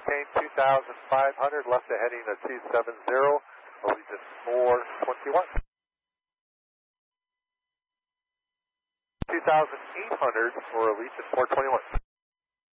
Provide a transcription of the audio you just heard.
maintain 2,500, left to heading at 270, Allegiant 421. 2,800 for Allegiant 421.